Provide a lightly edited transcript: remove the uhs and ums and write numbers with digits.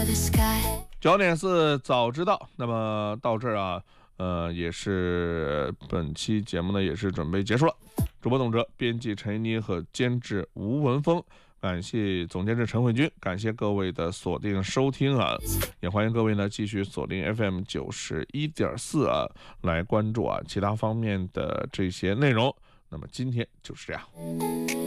9点4早知道。那么到这儿啊，也是本期节目呢也是准备结束了。主播董哲，编辑陈一妮和监制吴文峰，感谢总监制陈慧君，感谢各位的锁定收听啊，也欢迎各位呢继续锁定 FM 91.4啊，来关注啊其他方面的这些内容。那么今天就是这样。